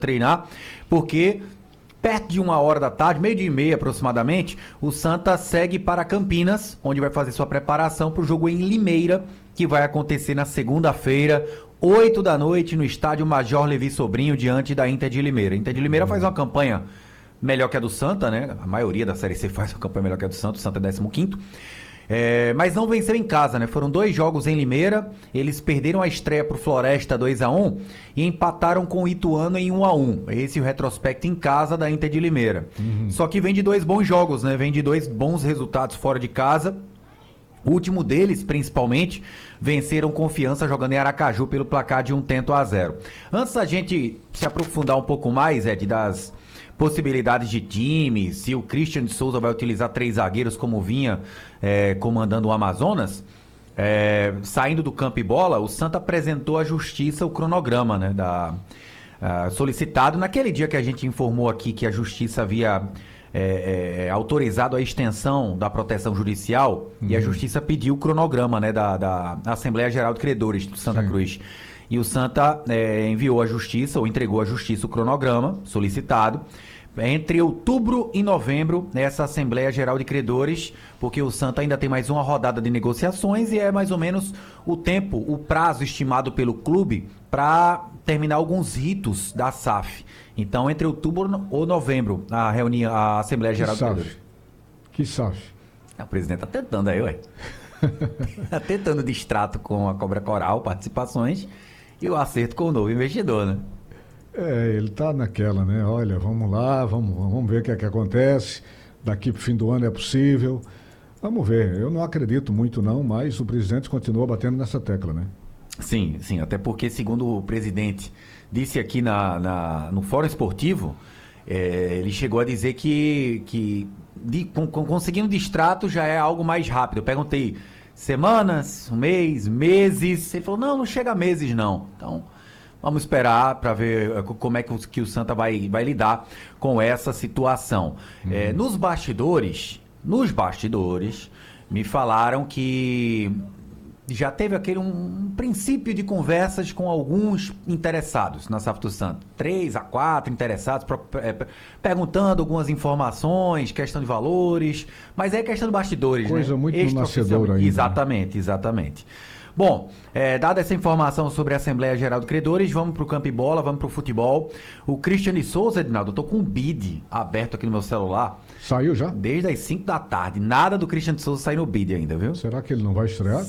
treinar, porque perto de 1 hora da tarde, meio-dia e meia aproximadamente, o Santa segue para Campinas, onde vai fazer sua preparação para o jogo em Limeira, que vai acontecer na segunda-feira, 8 da noite, no estádio Major Levi Sobrinho, diante da Inter de Limeira. A Inter de Limeira faz uma campanha melhor que a do Santa, né? A maioria da Série C faz uma campanha melhor que a do Santa, o Santa é 15º. Mas não venceu em casa, né? Foram 2 jogos em Limeira, eles perderam a estreia pro Floresta 2-1 e empataram com o Ituano em 1-1. Esse é o retrospecto em casa da Inter de Limeira. Só que vem de 2 bons jogos, né? Vem de 2 bons resultados fora de casa. O último deles, principalmente, venceram Confiança jogando em Aracaju pelo placar de 1-0. Antes da gente se aprofundar um pouco mais, Ed, das possibilidades de time, se o Christian de Souza vai utilizar 3 zagueiros como vinha comandando o Amazonas, saindo do campo e bola, o Santa apresentou à Justiça o cronograma, né, solicitado naquele dia que a gente informou aqui que a Justiça havia autorizado a extensão da proteção judicial, e a Justiça pediu o cronograma, né, da Assembleia Geral de Credores do Santa Cruz. E o Santa enviou à Justiça, ou entregou à Justiça o cronograma solicitado, entre outubro e novembro, nessa Assembleia Geral de Credores, porque o Santa ainda tem mais uma rodada de negociações e é mais ou menos o prazo estimado pelo clube para terminar alguns ritos da SAF. Então, entre outubro ou novembro, a Assembleia Geral de Credores. Que SAF? O presidente está tentando aí, ué. Está tentando distrato com a Cobra Coral, participações, e o acerto com o novo investidor, né? Ele tá naquela, né? Olha, vamos lá, vamos ver o que é que acontece. Daqui pro fim do ano é possível. Vamos ver. Eu não acredito muito não, mas o presidente continua batendo nessa tecla, né? Sim, até porque, segundo o presidente disse aqui no Fórum Esportivo, ele chegou a dizer que conseguindo distrato já é algo mais rápido. Eu perguntei semanas, um mês, meses. Ele falou, não chega a meses não. Então, vamos esperar para ver como é que o Santa vai lidar com essa situação. Nos bastidores, me falaram que já teve um princípio de conversas com alguns interessados na SAF do Santa. 3 a 4 interessados, perguntando algumas informações, questão de valores, mas é questão de bastidores, coisa, né? Muito nascedora ainda. Exatamente. Bom, dada essa informação sobre a Assembleia Geral de Credores, vamos para o campo e bola, vamos para o futebol. O Christian de Souza, Edinaldo, eu tô com um bid aberto aqui no meu celular. Saiu já? Desde as 5 da tarde. Nada do Christian de Souza sair no bid ainda, viu? Será que ele não vai estrear?